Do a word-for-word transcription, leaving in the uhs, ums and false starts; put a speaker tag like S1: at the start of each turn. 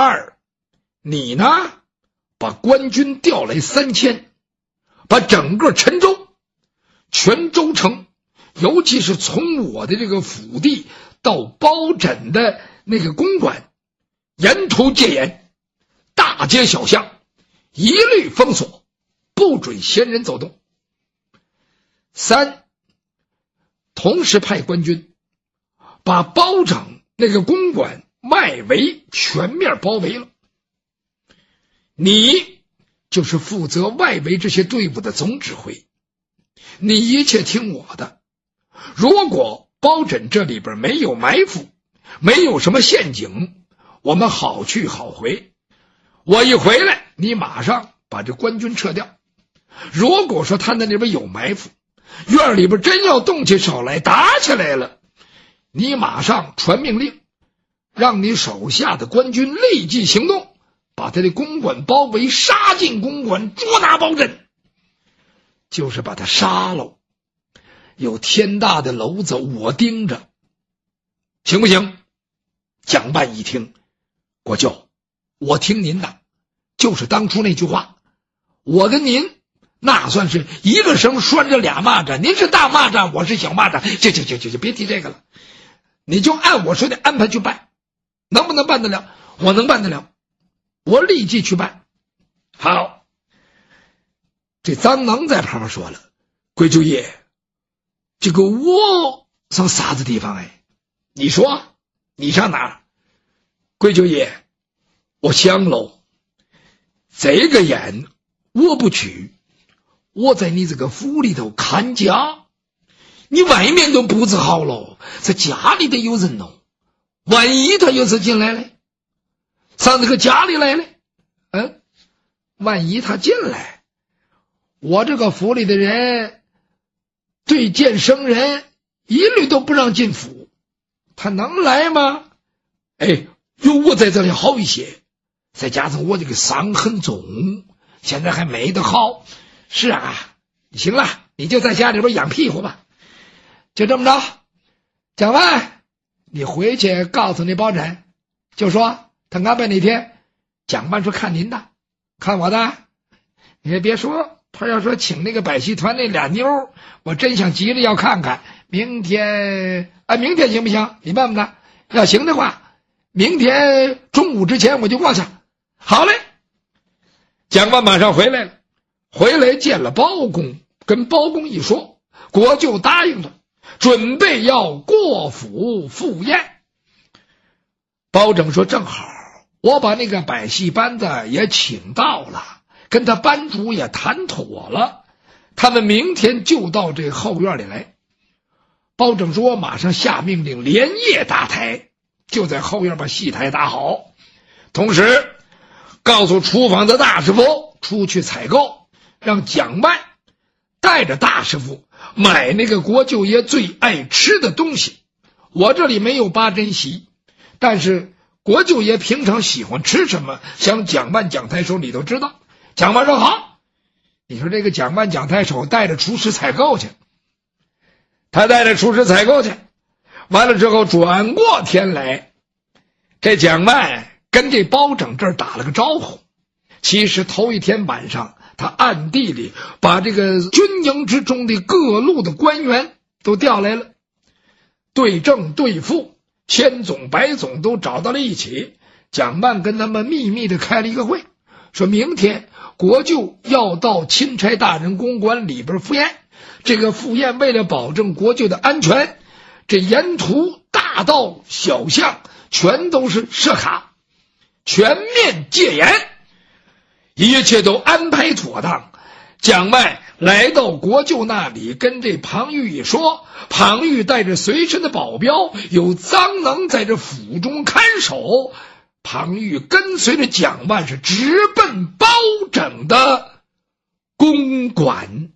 S1: 二，你呢，把官军调来三千，把整个陈州、全州城，尤其是从我的这个府地到包拯的那个公馆，沿途戒严，大街小巷一律封锁，不准闲人走动。三，同时派官军把包拯那个公馆外围全面包围了。你就是负责外围这些队伍的总指挥，你一切听我的。如果包拯这里边没有埋伏，没有什么陷阱，我们好去好回。我一回来，你马上把这官军撤掉。如果说他那里边有埋伏，院里边真要动起手来，打起来了，你马上传命令，让你手下的官军立即行动，把他的公馆包围，杀进公馆，捉拿包拯，就是把他杀了。有天大的娄子我盯着，行不行？蒋万一听，国舅，我听您的，就是当初那句话，我跟您那算是一个绳拴着俩蚂蚱，您是大蚂蚱，我是小蚂蚱，就就就就就别提这个了，你就按我说的安排去办，能不能办得了？我能办得了，我立即去办。好，这张能在旁边说了，贵舅爷，这个我上啥子地方哎？你说你上哪儿？贵舅爷，我想喽，这个眼我不去，我在你这个府里头看家，你外面都布置好了，在家里得有人哦。万一他有次进来了，上这个家里来了，嗯，万一他进来，我这个府里的人对见生人一律都不让进府，他能来吗？哎，有我在这里好一些，再加上我这个伤很重，现在还没得好。是啊，行了，你就在家里边养屁股吧。就这么着，蒋万，你回去告诉那包拯，就说他安排哪天。蒋万说看您的，看我的。你也别说，他要说请那个百戏团那俩妞，我真想急着要看看。明天啊，明天行不行？你办不办？要行的话，明天中午之前我就过去。好嘞。蒋万马上回来了，回来见了包公，跟包公一说，国舅答应了，准备要过府赴宴。包拯说正好，我把那个百戏班子也请到了，跟他班主也谈妥了，他们明天就到这后院里来。包拯说我马上下命令，连夜搭台，就在后院把戏台搭好，同时告诉厨房的大师傅出去采购，让蒋万带着大师傅买那个国舅爷最爱吃的东西。我这里没有八珍席，但是国舅爷平常喜欢吃什么，像蒋万蒋太守你都知道。蒋万说好。你说这个蒋万蒋太守带着厨师采购去，他带着厨师采购去，完了之后转过天来，这蒋万跟这包拯这儿打了个招呼。其实头一天晚上，他暗地里把这个军营之中的各路的官员都调来了，对正对副千总百总都找到了一起。蒋万跟他们秘密的开了一个会，说明天国舅要到钦差大人公馆里边赴宴，这个赴宴为了保证国舅的安全，这沿途大道小巷全都是设卡，全面戒严，一切都安排妥当。蒋万来到国舅那里，跟这庞玉一说，庞玉带着随身的保镖，有臧能在这府中看守。庞玉跟随着蒋万是直奔包拯的公馆。